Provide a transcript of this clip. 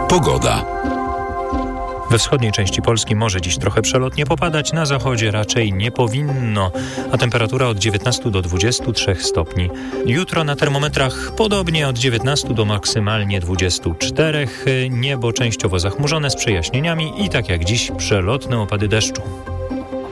Pogoda. We wschodniej części Polski może dziś trochę przelotnie popadać, na zachodzie raczej nie powinno, a temperatura od 19 do 23 stopni. Jutro na termometrach podobnie od 19 do maksymalnie 24, niebo częściowo zachmurzone z przejaśnieniami i tak jak dziś przelotne opady deszczu.